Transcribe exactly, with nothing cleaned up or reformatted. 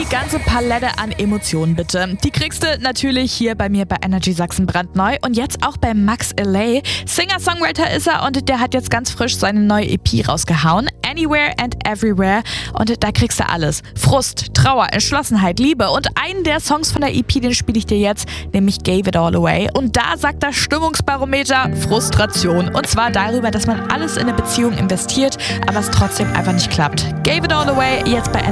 die ganze Palette an Emotionen bitte. Die kriegst du natürlich hier bei mir bei Energy Sachsen brandneu und jetzt auch bei Max L A. Singer-Songwriter ist er und der hat jetzt ganz frisch seine neue E P rausgehauen. Anywhere and Everywhere. Und da kriegst du alles. Frust, Trauer, Entschlossenheit, Liebe. Und einen der Songs von der E P, den spiele ich dir jetzt, nämlich Gave It All Away. Und da sagt das Stimmungsbarometer Frustration. Und zwar darüber, dass man alles in eine Beziehung investiert, aber es trotzdem einfach nicht klappt. Gave It All Away jetzt bei